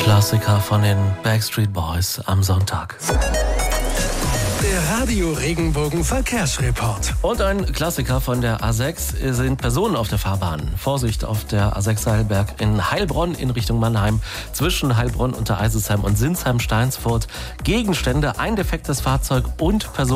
Klassiker von den Backstreet Boys am Sonntag. Der Radio Regenbogen Verkehrsreport. Und ein Klassiker von der A6 sind Personen auf der Fahrbahn. Vorsicht auf der A6 Heilberg in Heilbronn in Richtung Mannheim. Zwischen Heilbronn, Untereisesheim und Sinsheim-Steinsfurt. Gegenstände, ein defektes Fahrzeug und Personen